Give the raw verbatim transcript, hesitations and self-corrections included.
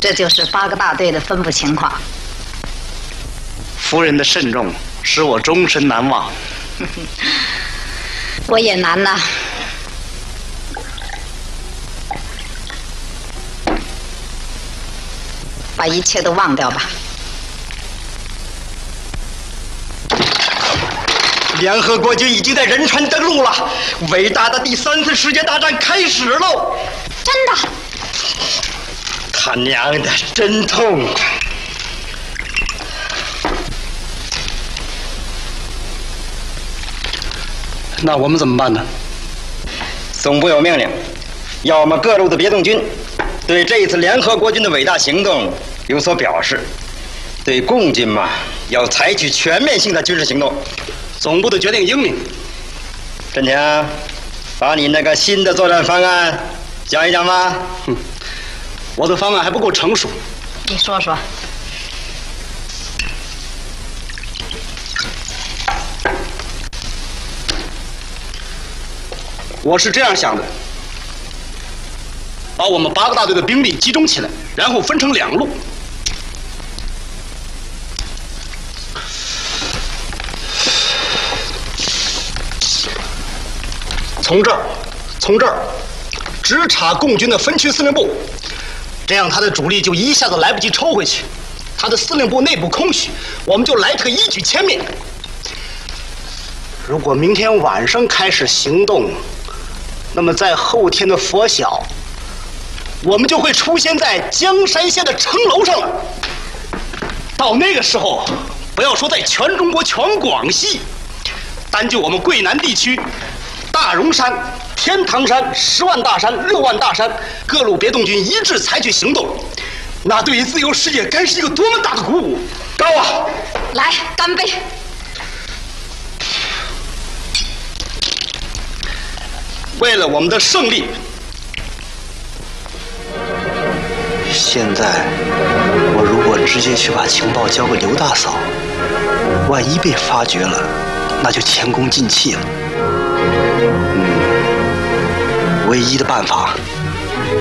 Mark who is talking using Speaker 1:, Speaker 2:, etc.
Speaker 1: 这就是八个大队的分布情况。
Speaker 2: 夫人的慎重使我终身难忘。
Speaker 1: 我也难呐。把一切都忘掉吧。
Speaker 3: 联合国军已经在仁川登陆了，伟大的第三次世界大战开始喽！
Speaker 1: 真的？
Speaker 3: 他娘的，真痛！
Speaker 2: 那我们怎么办呢？
Speaker 3: 总部有命令，要我们各路的别动军对这一次联合国军的伟大行动有所表示，对共军嘛，要采取全面性的军事行动。
Speaker 2: 总部的决定英明。
Speaker 3: 振强，把你那个新的作战方案讲一讲吧。
Speaker 2: 哼，我的方案还不够成熟。
Speaker 1: 你说说。
Speaker 2: 我是这样想的：把我们八个大队的兵力集中起来，然后分成两路。从这儿，从这儿直插共军的分区司令部，这样他的主力就一下子来不及抽回去。他的司令部内部空虚，我们就来这个一举歼灭。如果明天晚上开始行动，那么在后天的拂晓，我们就会出现在江山县的城楼上了。到那个时候，不要说在全中国、全广西，单就我们桂南地区，大荣山、天堂山、十万大山、六万大山，各路别动军一致采取行动，那对于自由世界该是一个多么大的鼓舞！高啊！
Speaker 1: 来，干杯！
Speaker 2: 为了我们的胜利。
Speaker 4: 现在，我如果直接去把情报交给刘大嫂，万一被发觉了，那就前功尽弃了。嗯，唯一的办法